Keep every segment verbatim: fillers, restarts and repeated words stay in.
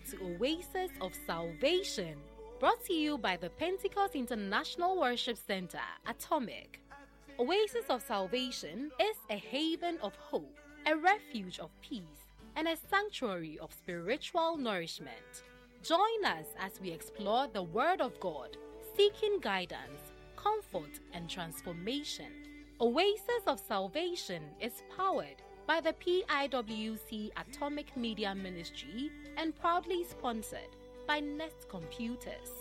to Oasis of Salvation, brought to you by the Pentecost International Worship Center, Atomic. Oasis of Salvation is a haven of hope, a refuge of peace, and a sanctuary of spiritual nourishment. Join us as we explore the Word of God, seeking guidance, comfort, and transformation. Oasis of Salvation is powered by the P I W C Atomic Media Ministry and proudly sponsored by Nest Computers.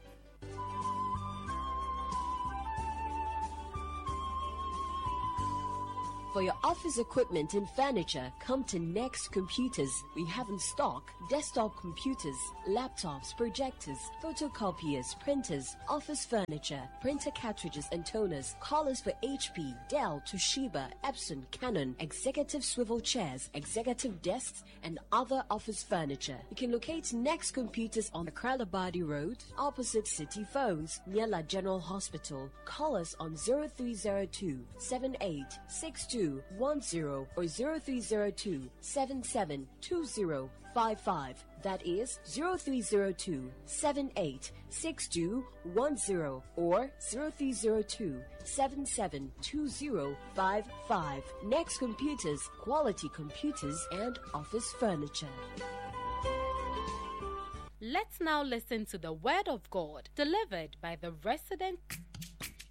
For your office equipment and furniture, come to Next Computers. We have in stock desktop computers, laptops, projectors, photocopiers, printers, office furniture, printer cartridges and toners, collars for H P, Dell, Toshiba, Epson, Canon, executive swivel chairs, executive desks, and other office furniture. You can locate Next Computers on the Kralabadi Road, opposite City Phones, near La General Hospital. Call us on zero three zero two, seven eight six two one zero or zero three zero two, seven seven two zero five five. That is zero three zero two, seven eight six two one zero or zero three zero two, seven seven two zero five five. Next Computers, quality computers and office furniture. Let's now listen to the Word of God delivered by the resident